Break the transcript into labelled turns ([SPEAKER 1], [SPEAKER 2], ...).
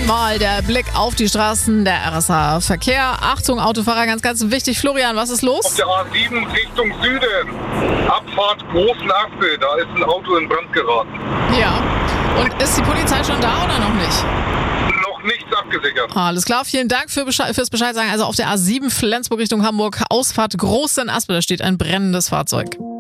[SPEAKER 1] Mal der Blick auf die Straßen der RSA Verkehr. Achtung, Autofahrer, ganz, ganz wichtig. Florian, was ist los?
[SPEAKER 2] Auf der A7 Richtung Süden, Abfahrt Großen Aspel, da ist ein Auto in Brand geraten.
[SPEAKER 1] Ja. Und ist die Polizei schon da oder noch nicht?
[SPEAKER 2] Noch nichts abgesichert.
[SPEAKER 1] Alles klar, vielen Dank fürs Bescheid sagen. Also auf der A7 Flensburg Richtung Hamburg, Ausfahrt Großen Aspel, da steht ein brennendes Fahrzeug.